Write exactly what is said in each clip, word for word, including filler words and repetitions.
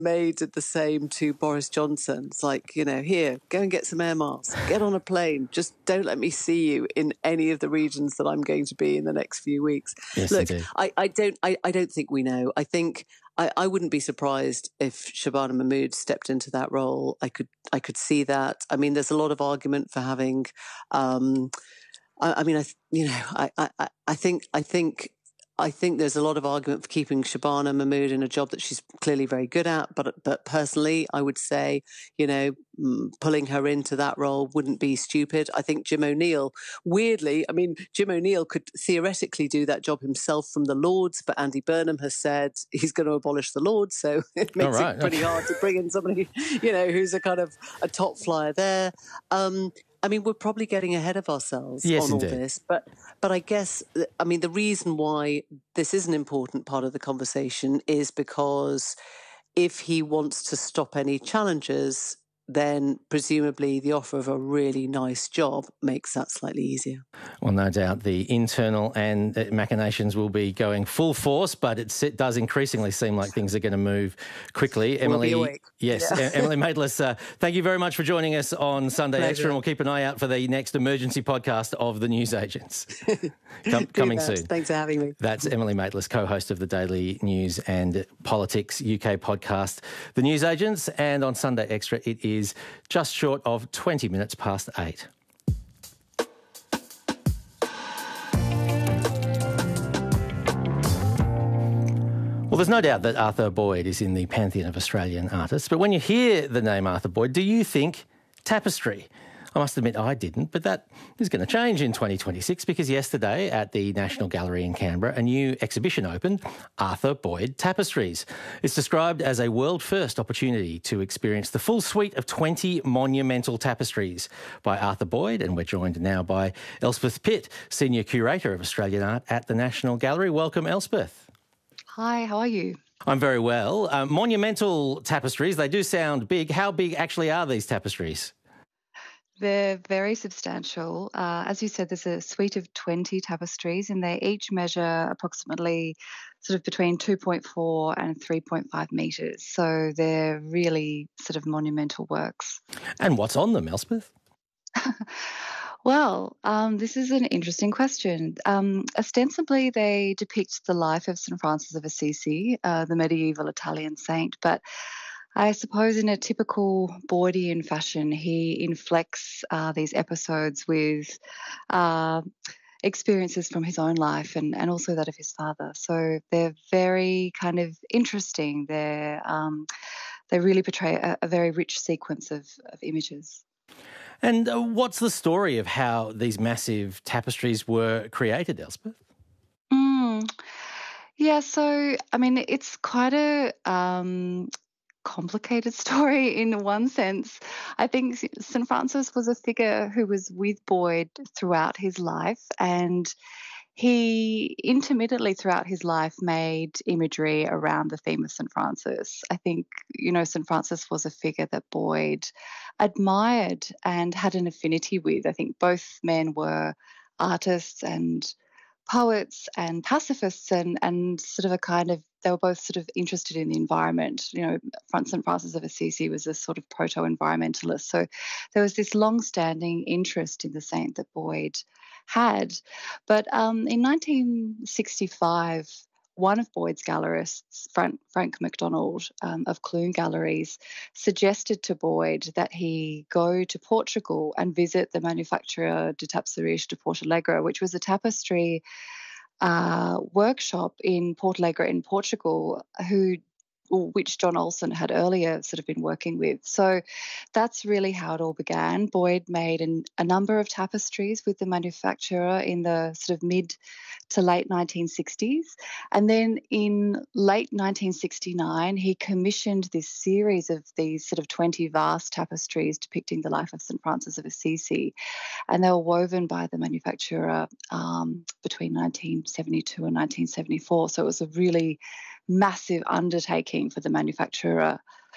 May did the same to Boris Johnson. It's like, you know, here, go and get some air masks, get on a plane. Just don't let me see you in any of the regions that I'm going to be in the next few weeks. Yes, Look, indeed. I, I don't I, I don't think we know. I think I, I wouldn't be surprised if Shabana Mahmood stepped into that role. I could I could see that. I mean, there's a lot of argument for having um, I, I mean, I you know, I, I, I think I think I think there's a lot of argument for keeping Shabana Mahmood in a job that she's clearly very good at. But but personally, I would say, you know, pulling her into that role wouldn't be stupid. I think Jim O'Neill, weirdly, I mean, Jim O'Neill could theoretically do that job himself from the Lords, but Andy Burnham has said he's going to abolish the Lords. So it makes right. it pretty hard to bring in somebody, you know, who's a kind of a top flyer there. Um, I mean, we're probably getting ahead of ourselves yes, on all indeed. this, but but I guess, I mean, the reason why this is an important part of the conversation is because if he wants to stop any challenges, then presumably the offer of a really nice job makes that slightly easier. Well, no doubt the internal and machinations will be going full force, but it, it does increasingly seem like things are going to move quickly. We'll Emily, be awake. yes, Yeah. Emily Maitlis, uh, thank you very much for joining us on Sunday Pleasure. Extra, and we'll keep an eye out for the next emergency podcast of the Newsagents. Com- coming that. soon. Thanks for having me. That's Emily Maitlis, co-host of the Daily News and Politics U K podcast, The Newsagents, and on Sunday Extra it is just short of twenty minutes past eight. Well, there's no doubt that Arthur Boyd is in the pantheon of Australian artists, but when you hear the name Arthur Boyd, do you think tapestry? I must admit I didn't, but that is going to change in twenty twenty-six because yesterday at the National Gallery in Canberra, a new exhibition opened, Arthur Boyd Tapestries. It's described as a world-first opportunity to experience the full suite of twenty monumental tapestries by Arthur Boyd, and we're joined now by Elspeth Pitt, Senior Curator of Australian Art at the National Gallery. Welcome, Elspeth. Hi, how are you? I'm very well. Uh, monumental tapestries, they do sound big. How big actually are these tapestries? They're very substantial. Uh, as you said, there's a suite of twenty tapestries and they each measure approximately sort of between two point four and three point five metres. So they're really sort of monumental works. And what's on them, Elspeth? Well, um, this is an interesting question. Um, ostensibly, they depict the life of Saint Francis of Assisi, uh, the medieval Italian saint, but I suppose in a typical Boydian fashion, he inflects uh, these episodes with uh, experiences from his own life and, and also that of his father. So they're very kind of interesting. They're, um, they really portray a, a very rich sequence of, of images. And uh, what's the story of how these massive tapestries were created, Elspeth? Mm. Yeah, so, I mean, it's quite a um, complicated story in one sense. I think Saint Francis was a figure who was with Boyd throughout his life, and he intermittently throughout his life made imagery around the theme of Saint Francis. I think, you know, Saint Francis was a figure that Boyd admired and had an affinity with. I think both men were artists and poets and pacifists and, and sort of a kind of, they were both sort of interested in the environment. You know, Saint Francis of Assisi was a sort of proto-environmentalist. So there was this long-standing interest in the saint that Boyd had. But um, in nineteen sixty-five, one of Boyd's gallerists, Frank, Frank MacDonald um, of Clune Galleries, suggested to Boyd that he go to Portugal and visit the Manufactura de Tapisseries de Portalegre, which was a tapestry uh, workshop in Portalegre in Portugal, who which John Olsen had earlier sort of been working with. So that's really how it all began. Boyd made an, a number of tapestries with the manufacturer in the sort of mid to late nineteen sixties. And then in late nineteen sixty-nine, he commissioned this series of these sort of twenty vast tapestries depicting the life of Saint Francis of Assisi. And they were woven by the manufacturer um, between nineteen seventy-two and nineteen seventy-four. So it was a really massive undertaking for the manufacturer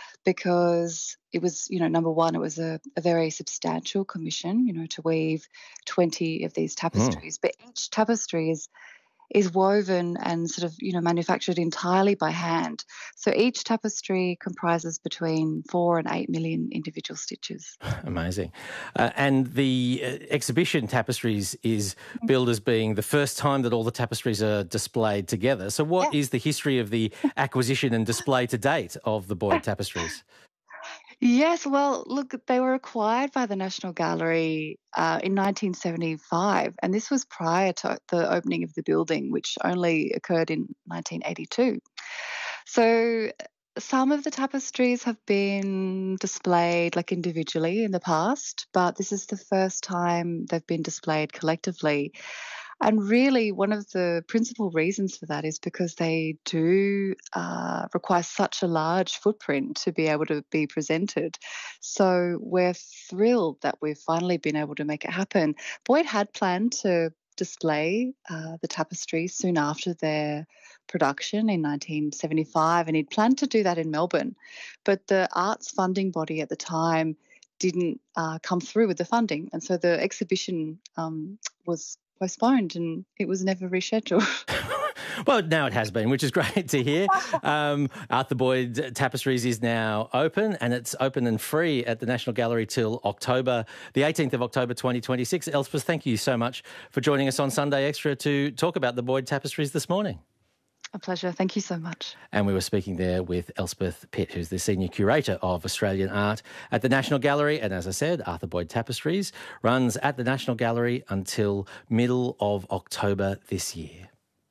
because it was, you know, number one, it was a, a very substantial commission, you know, to weave twenty of these tapestries. Mm. But each tapestry is is woven and sort of, you know, manufactured entirely by hand. So each tapestry comprises between four and eight million individual stitches. Amazing. Uh, and the uh, exhibition Tapestries is billed as being the first time that all the tapestries are displayed together. So what yeah. is the history of the acquisition and display to date of the Boyd tapestries? Yes, well, look, they were acquired by the National Gallery uh, in nineteen seventy-five, and this was prior to the opening of the building, which only occurred in nineteen eighty-two. So some of the tapestries have been displayed like individually in the past, but this is the first time they've been displayed collectively. And really, one of the principal reasons for that is because they do uh, require such a large footprint to be able to be presented. So we're thrilled that we've finally been able to make it happen. Boyd had planned to display uh, the tapestry soon after their production in nineteen seventy-five, and he'd planned to do that in Melbourne. But the arts funding body at the time didn't uh, come through with the funding, and so the exhibition um, was postponed and it was never rescheduled. Well, now it has been, which is great to hear. Um, Arthur Boyd Tapestries is now open, and it's open and free at the National Gallery till October, the eighteenth of October twenty twenty-six. Elspeth, thank you so much for joining us on Sunday Extra to talk about the Boyd Tapestries this morning. A pleasure. Thank you so much. And we were speaking there with Elspeth Pitt, who's the Senior Curator of Australian Art at the National Gallery. And as I said, Arthur Boyd Tapestries runs at the National Gallery until middle of October this year.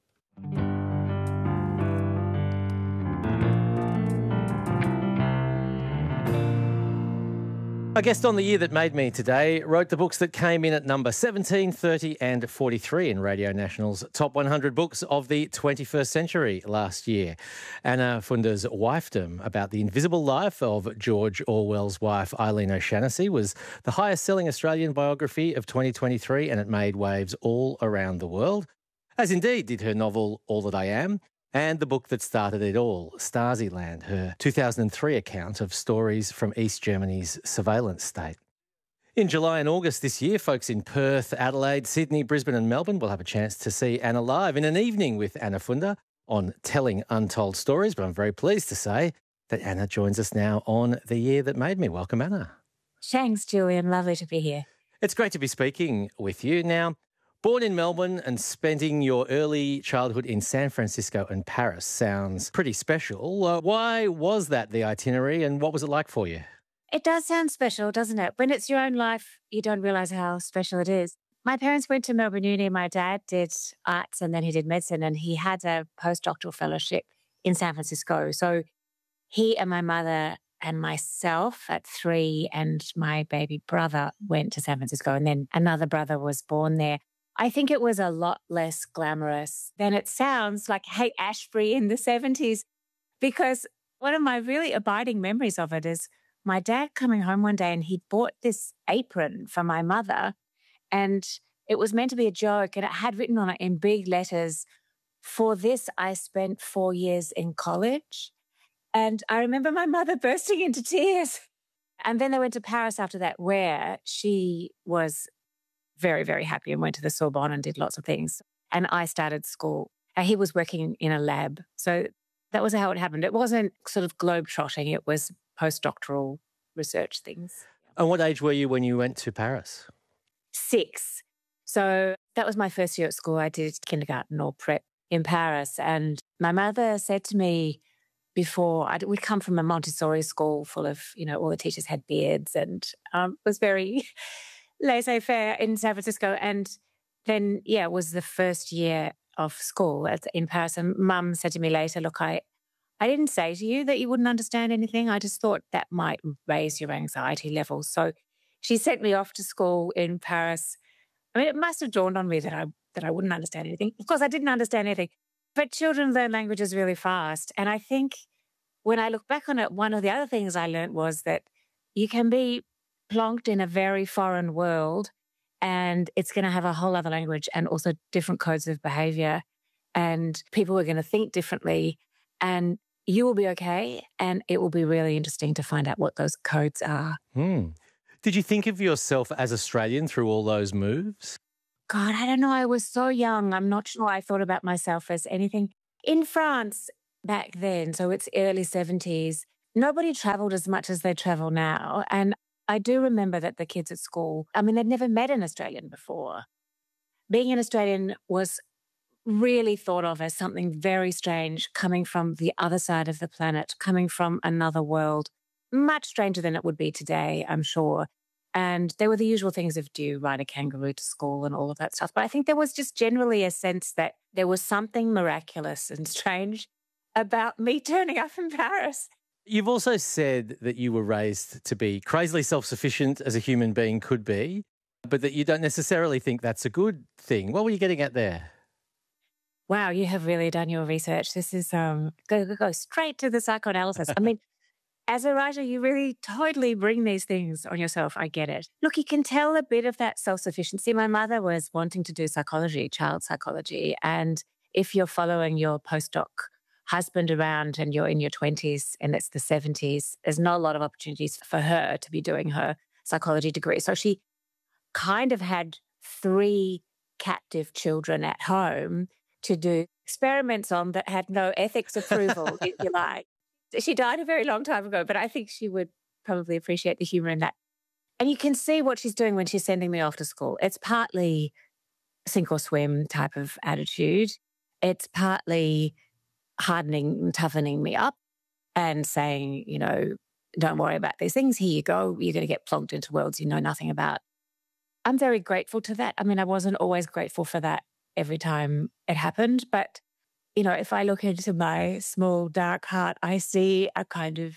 My guest on The Year That Made Me today wrote the books that came in at number seventeen, thirty and forty-three in Radio National's top one hundred books of the twenty-first century last year. Anna Funder's Wifedom, about the invisible life of George Orwell's wife Eileen O'Shannessy, was the highest-selling Australian biography of twenty twenty-three, and it made waves all around the world, as indeed did her novel All That I Am, and the book that started it all, Stasi-Land, her two thousand three account of stories from East Germany's surveillance state. In July and August this year, folks in Perth, Adelaide, Sydney, Brisbane and Melbourne will have a chance to see Anna live in an evening with Anna Funder on Telling Untold Stories. But I'm very pleased to say that Anna joins us now on The Year That Made Me. Welcome, Anna. Thanks, Julian. Lovely to be here. It's great to be speaking with you. Now, born in Melbourne and spending your early childhood in San Francisco and Paris sounds pretty special. Uh, why was that the itinerary, and what was it like for you? It does sound special, doesn't it? When it's your own life, you don't realise how special it is. My parents went to Melbourne Uni. My dad did arts and then he did medicine, and he had a postdoctoral fellowship in San Francisco. So he and my mother and myself at three and my baby brother went to San Francisco, and then another brother was born there. I think it was a lot less glamorous than it sounds, like Haight-Ashbury in the seventies, because one of my really abiding memories of it is my dad coming home one day and he'd bought this apron for my mother, and it was meant to be a joke, and it had written on it in big letters, "For this I spent four years in college." And I remember my mother bursting into tears. And then they went to Paris after that, where she was very, very happy and went to the Sorbonne and did lots of things. And I started school. And he was working in a lab. So that was how it happened. It wasn't sort of globe-trotting. It was postdoctoral research things. And what age were you when you went to Paris? Six. So that was my first year at school. I did kindergarten or prep in Paris. And my mother said to me before, I'd, we'd come from a Montessori school full of, you know, all the teachers had beards, and um, was very laissez-faire in San Francisco. And then, yeah, it was the first year of school at, in Paris. And Mum said to me later, look, I, I didn't say to you that you wouldn't understand anything. I just thought that might raise your anxiety levels. So she sent me off to school in Paris. I mean, it must have dawned on me that I that I wouldn't understand anything. Of course, I didn't understand anything. But children learn languages really fast. And I think when I look back on it, one of the other things I learned was that you can be plonked in a very foreign world and it's going to have a whole other language and also different codes of behaviour, and people are going to think differently, and you will be okay, and it will be really interesting to find out what those codes are. Hmm. Did you think of yourself as Australian through all those moves? God, I don't know. I was so young. I'm not sure I thought about myself as anything. In France back then, so it's early seventies, nobody travelled as much as they travel now. And I do remember that the kids at school, I mean, they'd never met an Australian before. Being an Australian was really thought of as something very strange, coming from the other side of the planet, coming from another world, much stranger than it would be today, I'm sure. And there were the usual things of, do you ride a kangaroo to school and all of that stuff. But I think there was just generally a sense that there was something miraculous and strange about me turning up in Paris. You've also said that you were raised to be crazily self-sufficient as a human being could be, but that you don't necessarily think that's a good thing. What were you getting at there? Wow, you have really done your research. This is um go, go, go straight to the psychoanalysis. I mean, as a writer, you really totally bring these things on yourself. I get it. Look, you can tell a bit of that self-sufficiency. My mother was wanting to do psychology, child psychology. And if you're following your postdoc husband around and you're in your twenties and it's the seventies, there's not a lot of opportunities for her to be doing her psychology degree. So she kind of had three captive children at home to do experiments on that had no ethics approval, if you like. She died a very long time ago, but I think she would probably appreciate the humour in that. And you can see what she's doing when she's sending me off to school. It's partly sink or swim type of attitude. It's partly hardening and toughening me up and saying, you know, don't worry about these things. Here you go. You're going to get plonked into worlds you know nothing about. I'm very grateful to that. I mean, I wasn't always grateful for that every time it happened, but you know, if I look into my small, dark heart, I see a kind of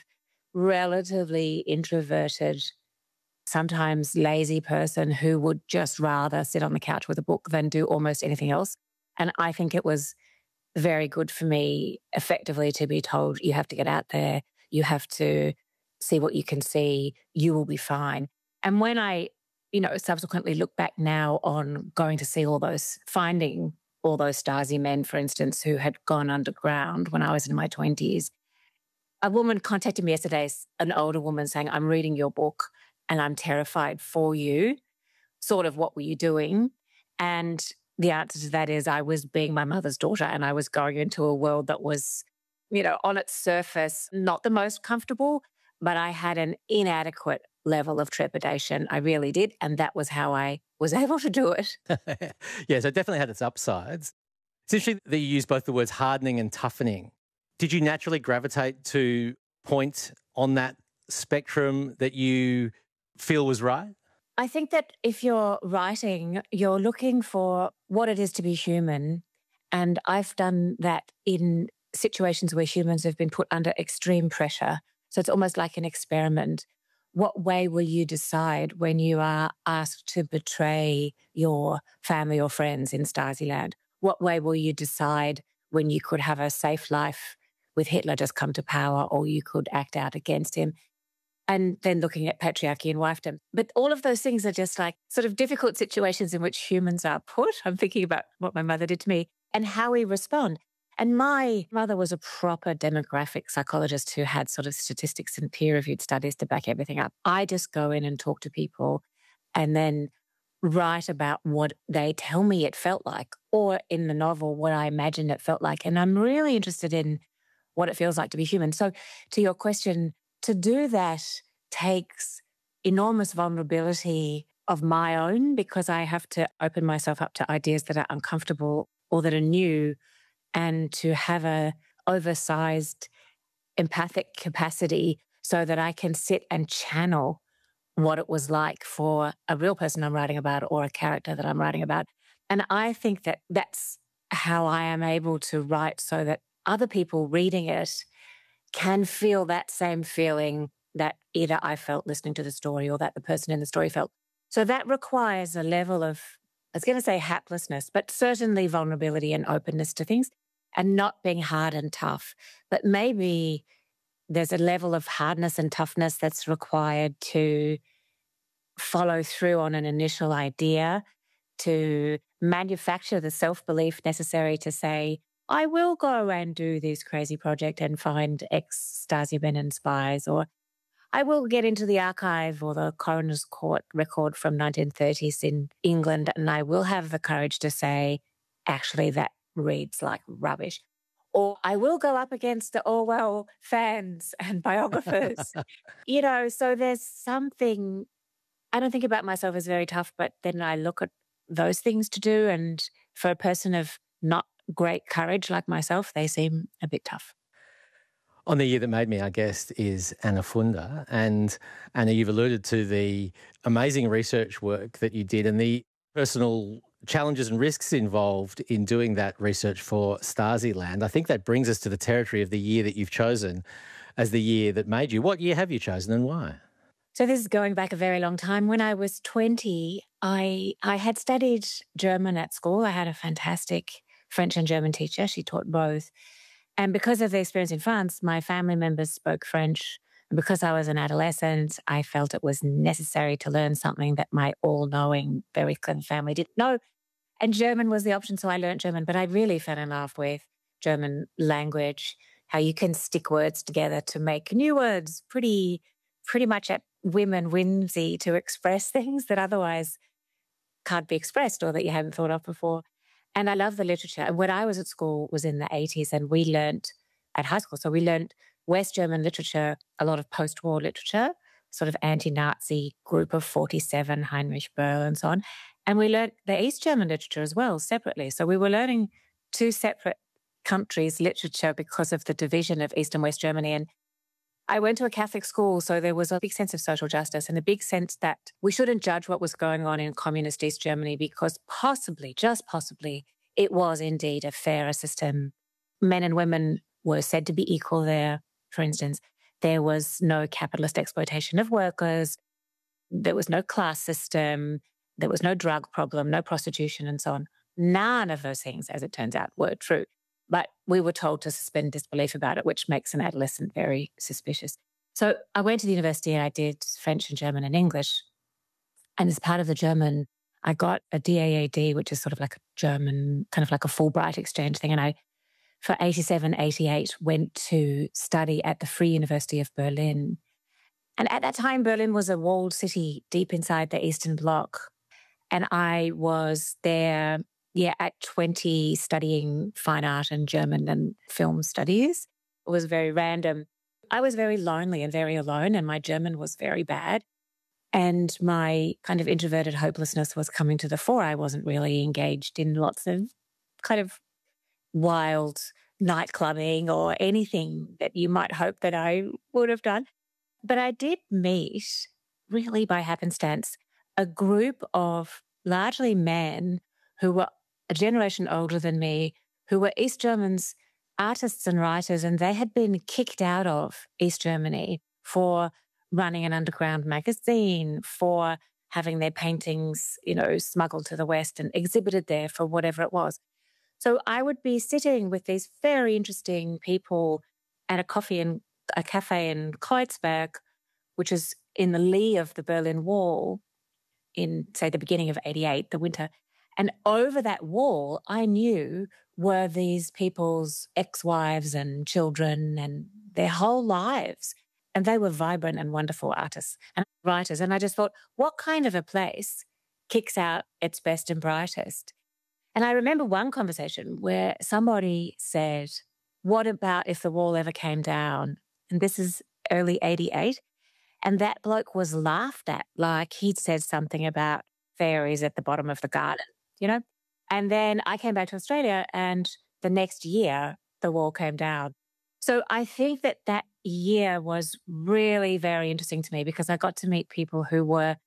relatively introverted, sometimes lazy person who would just rather sit on the couch with a book than do almost anything else. And I think it was very good for me, effectively, to be told, you have to get out there, you have to see what you can see, you will be fine. And when I, you know, subsequently look back now on going to see all those, finding all those Stasi men, for instance, who had gone underground when I was in my twenties. A woman contacted me yesterday, an older woman, saying, I'm reading your book and I'm terrified for you. Sort of, what were you doing? And the answer to that is I was being my mother's daughter and I was going into a world that was, you know, on its surface, not the most comfortable, but I had an inadequate level of trepidation. I really did. And that was how I was able to do it. Yeah, so it definitely had its upsides. It's interesting that you use both the words hardening and toughening. Did you naturally gravitate to point on that spectrum that you feel was right? I think that if you're writing, you're looking for what it is to be human. And I've done that in situations where humans have been put under extreme pressure. So it's almost like an experiment. What way will you decide when you are asked to betray your family or friends in Stasi-land? What way will you decide when you could have a safe life with Hitler just come to power, or you could act out against him? And then looking at patriarchy and wifedom. But all of those things are just like sort of difficult situations in which humans are put. I'm thinking about what my mother did to me and how we respond. And my mother was a proper demographic psychologist who had sort of statistics and peer-reviewed studies to back everything up. I just go in and talk to people and then write about what they tell me it felt like, or in the novel, what I imagine it felt like. And I'm really interested in what it feels like to be human. So to your question, to do that takes enormous vulnerability of my own, because I have to open myself up to ideas that are uncomfortable or that are new, and to have a oversized empathic capacity so that I can sit and channel what it was like for a real person I'm writing about or a character that I'm writing about. And I think that that's how I am able to write so that other people reading it can feel that same feeling that either I felt listening to the story or that the person in the story felt. So that requires a level of, I was going to say haplessness, but certainly vulnerability and openness to things, and not being hard and tough. But maybe there's a level of hardness and toughness that's required to follow through on an initial idea, to manufacture the self-belief necessary to say, I will go and do this crazy project and find ex-Stasi men and spies, or I will get into the archive or the coroner's court record from nineteen thirties in England, and I will have the courage to say, actually, that reads like rubbish. Or I will go up against the Orwell fans and biographers. You know, so there's something, I don't think about myself as very tough, but then I look at those things to do, and for a person of not great courage like myself, they seem a bit tough. On the Year That Made Me, our guest is Anna Funder. And Anna, you've alluded to the amazing research work that you did and the personal challenges and risks involved in doing that research for Stasiland. I think that brings us to the territory of the year that you've chosen as the year that made you. What year have you chosen and why? So this is going back a very long time. When I was twenty, I I had studied German at school. I had a fantastic French and German teacher. She taught both. And because of the experience in France, my family members spoke French. And because I was an adolescent, I felt it was necessary to learn something that my all-knowing, very clever family didn't know. And German was the option, so I learned German. But I really fell in love with German language, how you can stick words together to make new words, pretty, pretty much at whim and whimsy to express things that otherwise can't be expressed or that you hadn't thought of before. And I love the literature. And when I was at school was in the eighties, and we learnt at high school. So we learnt West German literature, a lot of post-war literature, sort of anti-Nazi Group of forty-seven, Heinrich Böll and so on. And we learnt the East German literature as well, separately. So we were learning two separate countries' literature because of the division of East and West Germany. And I went to a Catholic school, so there was a big sense of social justice and a big sense that we shouldn't judge what was going on in communist East Germany because possibly, just possibly, it was indeed a fairer system. Men and women were said to be equal there, for instance. There was no capitalist exploitation of workers. There was no class system. There was no drug problem, no prostitution and so on. None of those things, as it turns out, were true. But we were told to suspend disbelief about it, which makes an adolescent very suspicious. So I went to the university and I did French and German and English. And as part of the German, I got a D A A D, which is sort of like a German, kind of like a Fulbright exchange thing. And I, for eighty-seven, eighty-eight, went to study at the Free University of Berlin. And at that time, Berlin was a walled city deep inside the Eastern Bloc. And I was there Yeah, at twenty, studying fine art and German and film studies. It was very random. I was very lonely and very alone, and my German was very bad. And my kind of introverted hopelessness was coming to the fore. I wasn't really engaged in lots of kind of wild night clubbing or anything that you might hope that I would have done. But I did meet, really by happenstance, a group of largely men who were a generation older than me, who were East Germans, artists and writers, and they had been kicked out of East Germany for running an underground magazine, for having their paintings, you know, smuggled to the West and exhibited there for whatever it was. So I would be sitting with these very interesting people at a coffee and a cafe in Kreuzberg, which is in the lee of the Berlin Wall in, say, the beginning of eighty-eight, the winter. And over that wall, I knew were these people's ex-wives and children and their whole lives. And they were vibrant and wonderful artists and writers. And I just thought, what kind of a place kicks out its best and brightest? And I remember one conversation where somebody said, what about if the wall ever came down? And this is early eighty-eight. And that bloke was laughed at, like he'd said something about fairies at the bottom of the garden. You know, and then I came back to Australia and the next year the wall came down. So I think that that year was really very interesting to me because I got to meet people who were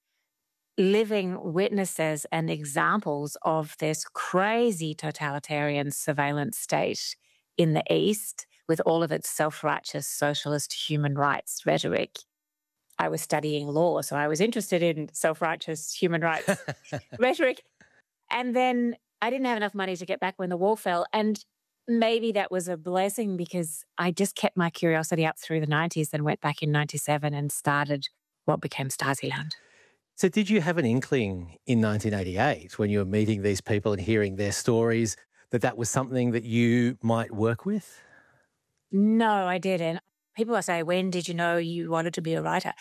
living witnesses and examples of this crazy totalitarian surveillance state in the East with all of its self-righteous socialist human rights rhetoric. I was studying law, so I was interested in self-righteous human rights rhetoric. And then I didn't have enough money to get back when the wall fell. And maybe that was a blessing because I just kept my curiosity up through the nineties and went back in ninety-seven and started what became Stasiland. So did you have an inkling in nineteen eighty-eight when you were meeting these people and hearing their stories that that was something that you might work with? No, I didn't. people say, when did you know you wanted to be a writer?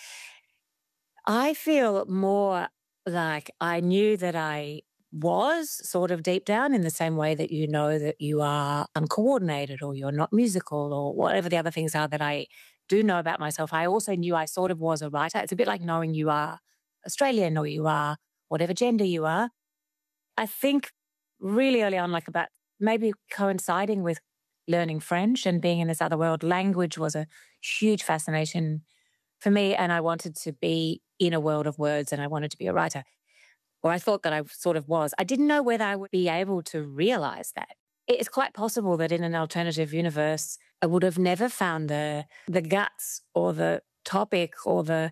I feel more like I knew that I was sort of deep down, in the same way that you know that you are uncoordinated or you're not musical or whatever the other things are that I do know about myself. I also knew I sort of was a writer. It's a bit like knowing you are Australian or you are whatever gender you are. I think really early on, like about maybe coinciding with learning French and being in this other world, language was a huge fascination for me, and I wanted to be in a world of words and I wanted to be a writer. Or I thought that I sort of was. I didn't know whether I would be able to realise that. It's quite possible that in an alternative universe, I would have never found the the guts or the topic or the,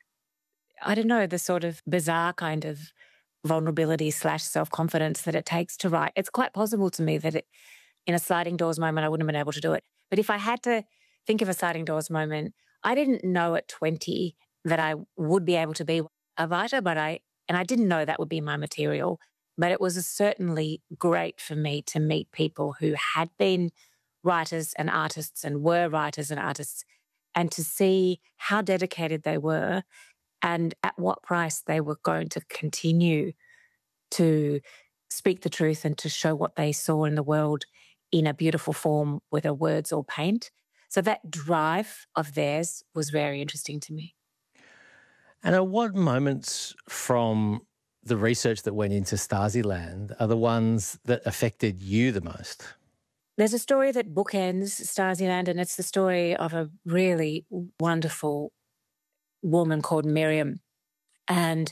I don't know, the sort of bizarre kind of vulnerability slash self-confidence that it takes to write. It's quite possible to me that it, in a sliding doors moment, I wouldn't have been able to do it. But if I had to think of a sliding doors moment, I didn't know at twenty that I would be able to be a writer, but I And I didn't know that would be my material, but it was certainly great for me to meet people who had been writers and artists and were writers and artists, and to see how dedicated they were and at what price they were going to continue to speak the truth and to show what they saw in the world in a beautiful form, whether words or paint. So that drive of theirs was very interesting to me. And at what moments from the research that went into Stasiland are the ones that affected you the most? There's a story that bookends Stasiland, and it's the story of a really wonderful woman called Miriam. And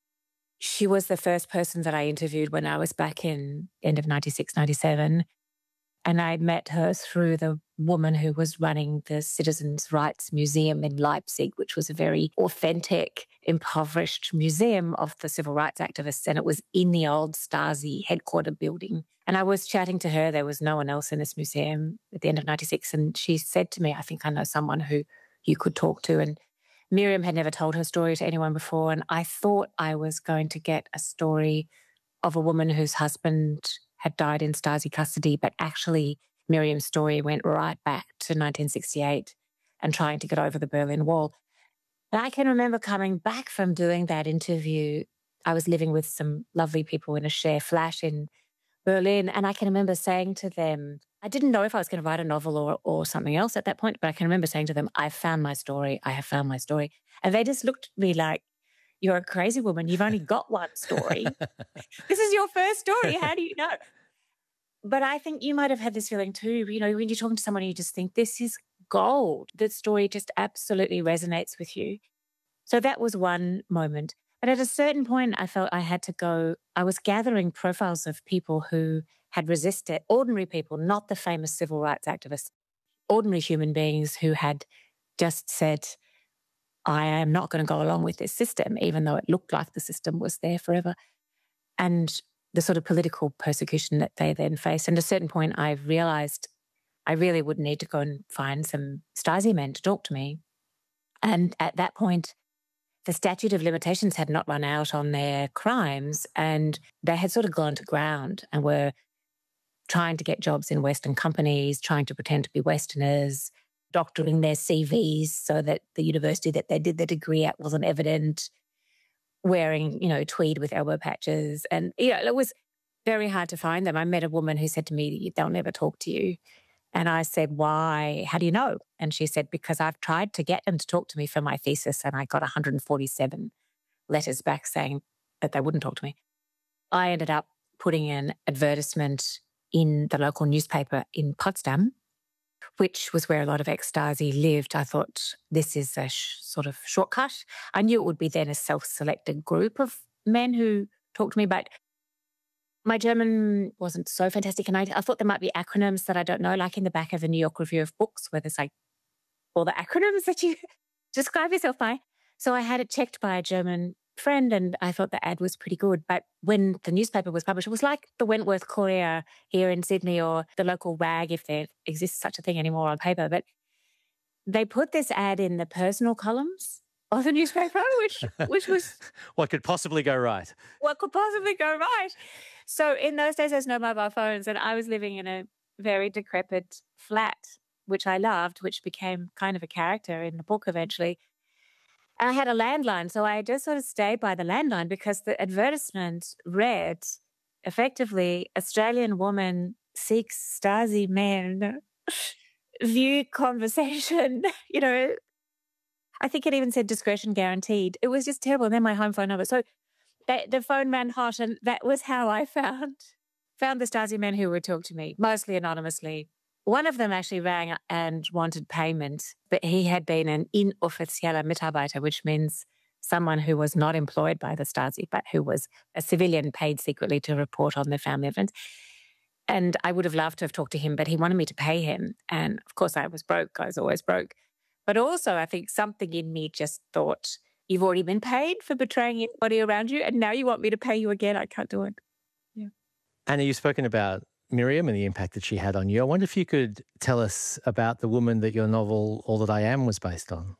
she was the first person that I interviewed when I was back in end of ninety-six, ninety-seven. And I met her through the woman who was running the Citizens' Rights Museum in Leipzig, which was a very authentic, impoverished museum of the civil rights activists. And it was in the old Stasi headquarter building. And I was chatting to her. There was no one else in this museum at the end of ninety-six. And she said to me, I think I know someone who you could talk to. And Miriam had never told her story to anyone before. And I thought I was going to get a story of a woman whose husband had died in Stasi custody, but actually Miriam's story went right back to nineteen sixty-eight and trying to get over the Berlin Wall. And I can remember coming back from doing that interview. I was living with some lovely people in a share flat in Berlin, and I can remember saying to them, I didn't know if I was going to write a novel or, or something else at that point, but I can remember saying to them, I found my story, I have found my story. And they just looked at me like, you're a crazy woman. You've only got one story. This is your first story. How do you know? But I think you might have had this feeling too. You know, when you're talking to someone, you just think, this is gold. The story just absolutely resonates with you. So that was one moment. But at a certain point, I felt I had to go. I was gathering profiles of people who had resisted, ordinary people, not the famous civil rights activists, ordinary human beings who had just said, I am not going to go along with this system, even though it looked like the system was there forever. And the sort of political persecution that they then faced. And at a certain point, I realised I really would need to go and find some Stasi men to talk to me. And at that point, the statute of limitations had not run out on their crimes, and they had sort of gone to ground and were trying to get jobs in Western companies, trying to pretend to be Westerners, doctoring their C Vs so that the university that they did the degree at wasn't evident, wearing, you know, tweed with elbow patches. And, you know, it was very hard to find them. I met a woman who said to me, they'll never talk to you. And I said, why? How do you know? And she said, because I've tried to get them to talk to me for my thesis and I got one hundred forty-seven letters back saying that they wouldn't talk to me. I ended up putting an advertisement in the local newspaper in Potsdam, which was where a lot of ex-Stasi lived. I thought, this is a sh- sort of shortcut. I knew it would be then a self-selected group of men who talked to me, but my German wasn't so fantastic. And I, I thought there might be acronyms that I don't know, like in the back of the New York Review of Books, where there's like all the acronyms that you describe yourself by. So I had it checked by a German friend and I thought the ad was pretty good. But when the newspaper was published, it was like the Wentworth Courier here in Sydney or the local Rag, if there exists such a thing anymore on paper. But they put this ad in the personal columns of the newspaper, which which was... What could possibly go right? What could possibly go right? So in those days, there's no mobile phones and I was living in a very decrepit flat which I loved, which became kind of a character in the book eventually. I had a landline, so I just sort of stayed by the landline because the advertisement read, effectively, Australian woman seeks Stasi man, view conversation, you know. I think it even said discretion guaranteed. It was just terrible. And then my home phone number. So that, the phone ran hot, and that was how I found found the Stasi men who would talk to me, mostly anonymously. One of them actually rang and wanted payment, but he had been an inoffizieller Mitarbeiter, which means someone who was not employed by the Stasi, but who was a civilian paid secretly to report on their family events. And I would have loved to have talked to him, but he wanted me to pay him. And of course I was broke. I was always broke. But also I think something in me just thought, you've already been paid for betraying anybody around you, and now you want me to pay you again. I can't do it. Yeah. Anna, you've spoken about Miriam and the impact that she had on you. I wonder if you could tell us about the woman that your novel All That I Am was based on.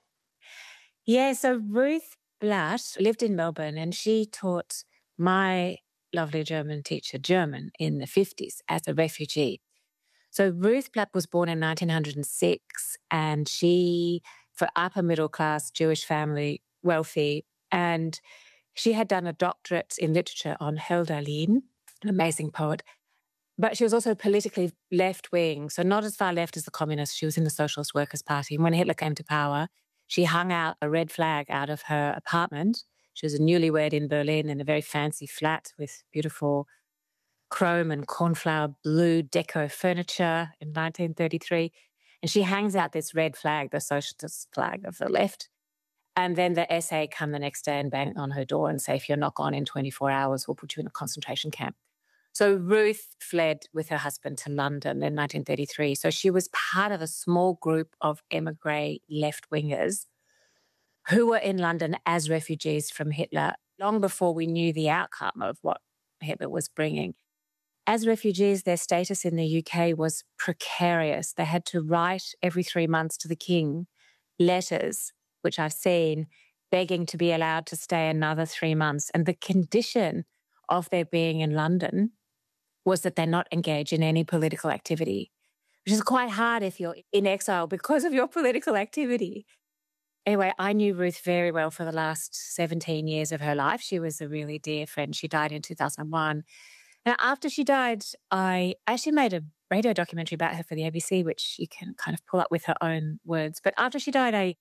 Yeah, so Ruth Blatt lived in Melbourne, and she taught my lovely German teacher German in the fifties as a refugee. So Ruth Blatt was born in nineteen oh six, and she, for upper middle class Jewish family, wealthy, and she had done a doctorate in literature on Hölderlin, an amazing poet. But she was also politically left-wing, so not as far left as the communists. She was in the Socialist Workers' Party. And when Hitler came to power, she hung out a red flag out of her apartment. She was a newlywed in Berlin in a very fancy flat with beautiful chrome and cornflower blue deco furniture in nineteen thirty-three. And she hangs out this red flag, the socialist flag of the left. And then the S A come the next day and bang on her door and say, if you're not gone in twenty-four hours, we'll put you in a concentration camp. So Ruth fled with her husband to London in nineteen thirty-three. So she was part of a small group of emigre left-wingers who were in London as refugees from Hitler long before we knew the outcome of what Hitler was bringing. As refugees, their status in the U K was precarious. They had to write every three months to the King letters, which I've seen, begging to be allowed to stay another three months. And the condition of their being in London was that they're not engaged in any political activity, which is quite hard if you're in exile because of your political activity. Anyway, I knew Ruth very well for the last seventeen years of her life. She was a really dear friend. She died in two thousand one. Now, after she died, I actually made a radio documentary about her for the A B C, which you can kind of pull up with her own words. But after she died, I,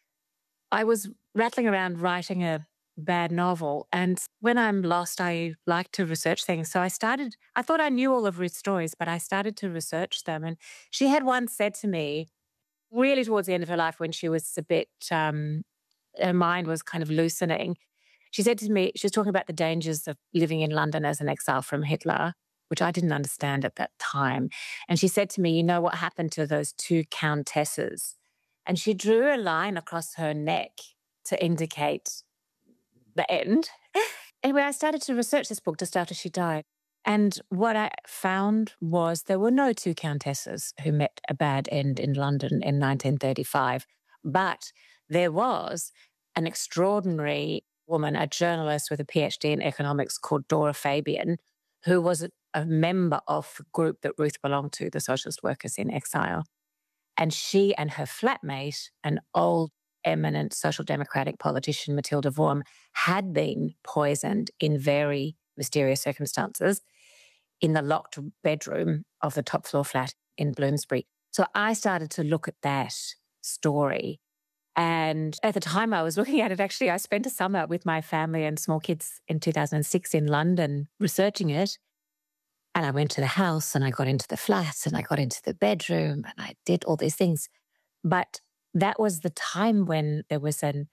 I was rattling around writing a bad novel. And when I'm lost, I like to research things. So I started, I thought I knew all of Ruth's stories, but I started to research them. And she had once said to me, really towards the end of her life when she was a bit, um, her mind was kind of loosening, she said to me, she was talking about the dangers of living in London as an exile from Hitler, which I didn't understand at that time. And she said to me, you know what happened to those two countesses? And she drew a line across her neck to indicate the end. Anyway, I started to research this book just after she died. And what I found was there were no two countesses who met a bad end in London in nineteen thirty-five, but there was an extraordinary woman, a journalist with a PhD in economics called Dora Fabian, who was a, a member of the group that Ruth belonged to, the Socialist Workers in Exile. And she and her flatmate, an old eminent social democratic politician, Matilda Worm, had been poisoned in very mysterious circumstances in the locked bedroom of the top floor flat in Bloomsbury. So I started to look at that story. And at the time I was looking at it, actually, I spent a summer with my family and small kids in two thousand six in London researching it. And I went to the house and I got into the flat and I got into the bedroom and I did all these things. But that was the time when there was an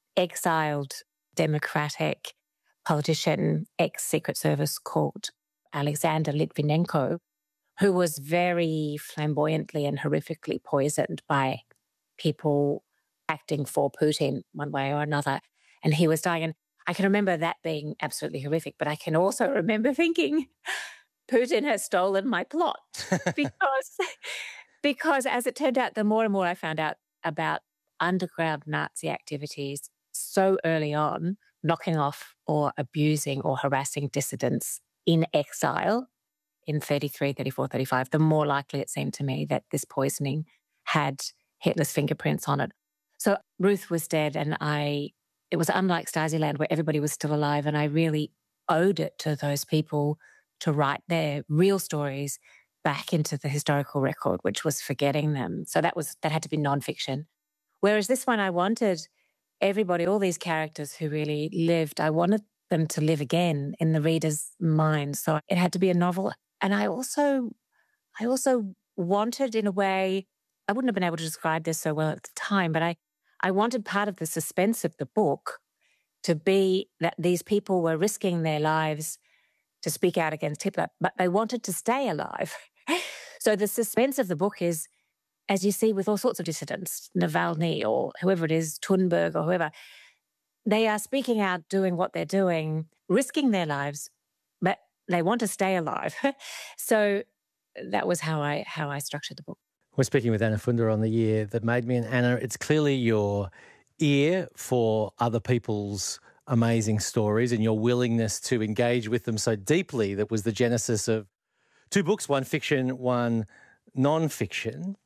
exiled democratic politician, ex-Secret Service called Alexander Litvinenko, who was very flamboyantly and horrifically poisoned by people acting for Putin one way or another. And he was dying. And I can remember that being absolutely horrific, but I can also remember thinking, Putin has stolen my plot. because, because as it turned out, the more and more I found out about underground Nazi activities so early on, knocking off or abusing or harassing dissidents in exile in thirty-three, thirty-four, thirty-five, the more likely it seemed to me that this poisoning had Hitler's fingerprints on it. So Ruth was dead, and I, it was unlike Stasiland where everybody was still alive, and I really owed it to those people to write their real stories back into the historical record, which was forgetting them. So that was that had to be nonfiction. Whereas this one, I wanted everybody, all these characters who really lived, I wanted them to live again in the reader's mind. So it had to be a novel. And I also, I also wanted, in a way, I wouldn't have been able to describe this so well at the time, but I, I wanted part of the suspense of the book to be that these people were risking their lives to speak out against Hitler, but they wanted to stay alive. So the suspense of the book is, as you see with all sorts of dissidents, Navalny or whoever it is, Thunberg or whoever, they are speaking out, doing what they're doing, risking their lives, but they want to stay alive. So that was how I how I structured the book. We're speaking with Anna Funder on The Year That Made Me. And Anna, it's clearly your ear for other people's amazing stories and your willingness to engage with them so deeply that was the genesis of two books, one fiction, one non-fiction.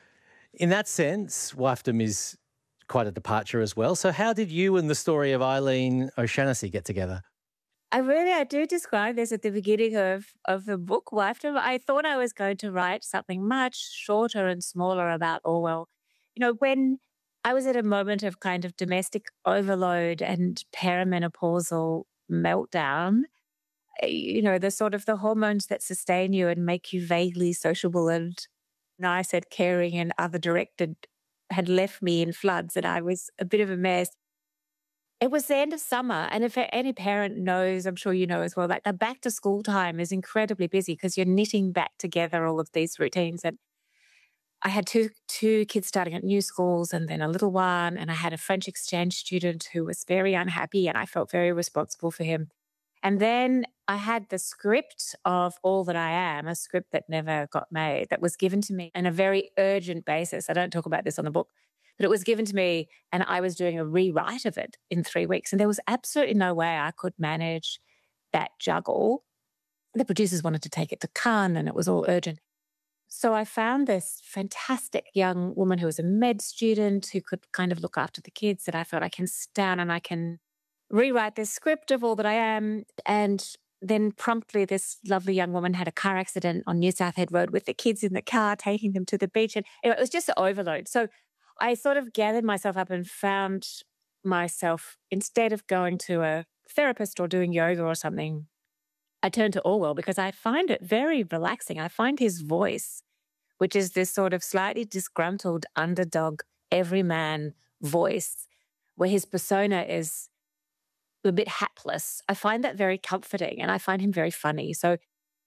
In that sense, Wifedom is quite a departure as well. So how did you and the story of Eileen O'Shannessy get together? I really, I do describe this at the beginning of, of the book, Wifedom. I thought I was going to write something much shorter and smaller about Orwell. You know, when I was at a moment of kind of domestic overload and perimenopausal meltdown, you know, the sort of the hormones that sustain you and make you vaguely sociable and nice and caring and other-directed had left me in floods, and I was a bit of a mess. It was the end of summer, and if any parent knows, I'm sure you know as well, like the back to school time is incredibly busy because you're knitting back together all of these routines. And I had two two kids starting at new schools and then a little one, and I had a French exchange student who was very unhappy, and I felt very responsible for him. And then I had the script of All That I Am, a script that never got made, that was given to me on a very urgent basis. I don't talk about this on the book, but it was given to me and I was doing a rewrite of it in three weeks. And there was absolutely no way I could manage that juggle. The producers wanted to take it to Cannes and it was all urgent. So I found this fantastic young woman who was a med student who could kind of look after the kids, that I felt I can sit down and I can rewrite this script of All That I Am. And then promptly this lovely young woman had a car accident on New South Head Road with the kids in the car, taking them to the beach. And it was just an overload. So I sort of gathered myself up and found myself, instead of going to a therapist or doing yoga or something, I turned to Orwell because I find it very relaxing. I find his voice, which is this sort of slightly disgruntled underdog, everyman voice, where his persona is a bit hapless. I find that very comforting and I find him very funny. So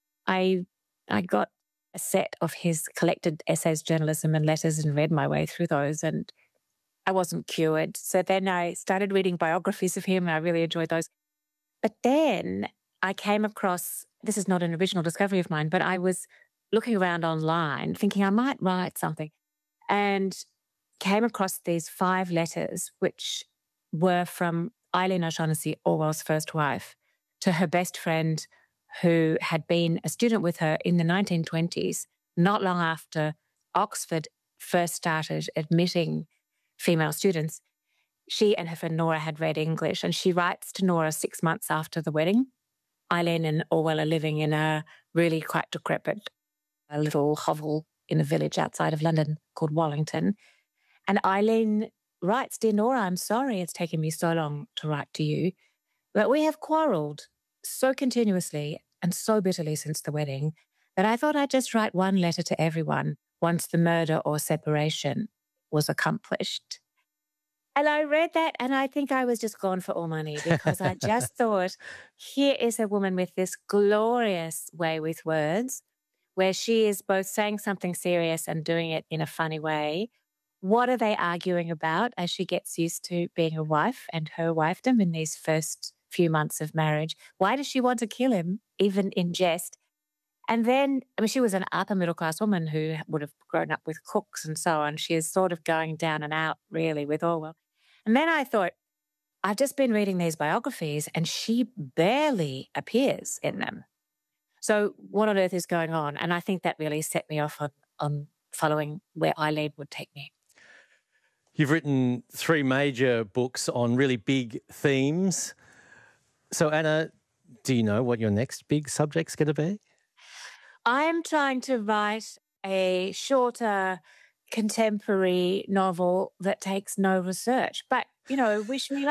I I got a set of his collected essays, journalism and letters and read my way through those, and I wasn't cured. So then I started reading biographies of him and I really enjoyed those. But then I came across, this is not an original discovery of mine, but I was looking around online thinking I might write something and came across these five letters which were from Eileen O'Shannessy, Orwell's first wife, to her best friend who had been a student with her in the nineteen twenties, not long after Oxford first started admitting female students. She and her friend Nora had read English, and she writes to Nora six months after the wedding. Eileen and Orwell are living in a really quite decrepit a little hovel in a village outside of London called Wallington. And Eileen writes, "Dear Nora, I'm sorry it's taken me so long to write to you, but we have quarrelled so continuously and so bitterly since the wedding that I thought I'd just write one letter to everyone once the murder or separation was accomplished." And I read that and I think I was just gone for all money because I just thought, here is a woman with this glorious way with words where she is both saying something serious and doing it in a funny way. What are they arguing about as she gets used to being a wife and her wifedom in these first few months of marriage? Why does she want to kill him, even in jest? And then, I mean, she was an upper middle class woman who would have grown up with cooks and so on. She is sort of going down and out, really, with Orwell. And then I thought, I've just been reading these biographies and she barely appears in them. So what on earth is going on? And I think that really set me off on, on following where Eileen would take me. You've written three major books on really big themes. So, Anna, do you know what your next big subject's going to be? I'm trying to write a shorter contemporary novel that takes no research. But, you know, wish me luck.